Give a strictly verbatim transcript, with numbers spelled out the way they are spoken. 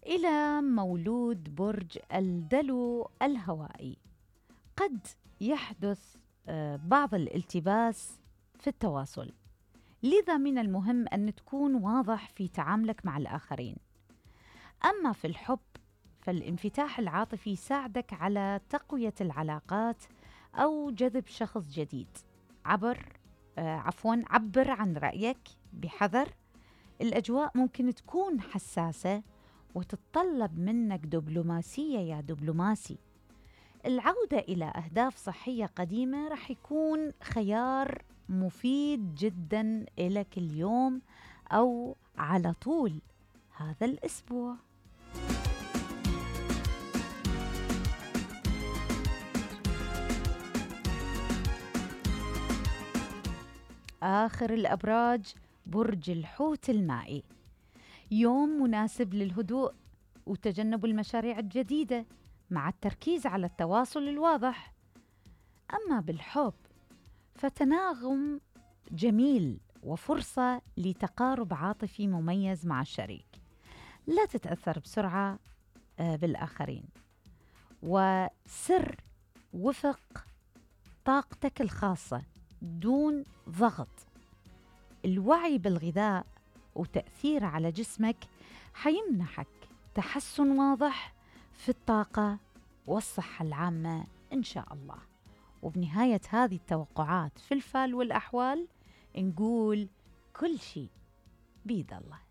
إلى مولود برج الدلو الهوائي. قد يحدث آه، بعض الالتباس في التواصل، لذا من المهم أن تكون واضح في تعاملك مع الآخرين. أما في الحب فالانفتاح العاطفي يساعدك على تقوية العلاقات أو جذب شخص جديد. عبر آه عفواً عبر عن رأيك بحذر. الأجواء ممكن تكون حساسة وتتطلب منك دبلوماسية يا دبلوماسي. العودة إلى أهداف صحية قديمة رح يكون خيار مفيد جدا لك اليوم أو على طول هذا الأسبوع. آخر الأبراج برج الحوت المائي. يوم مناسب للهدوء وتجنب المشاريع الجديدة مع التركيز على التواصل الواضح. أما بالحب فتناغم جميل وفرصة لتقارب عاطفي مميز مع الشريك. لا تتأثر بسرعة بالآخرين، وسر وفق طاقتك الخاصة دون ضغط. الوعي بالغذاء وتأثيره على جسمك حيمنحك تحسن واضح في الطاقة والصحة العامة إن شاء الله. وبنهاية هذه التوقعات في الفال والأحوال نقول كل شيء بيد الله.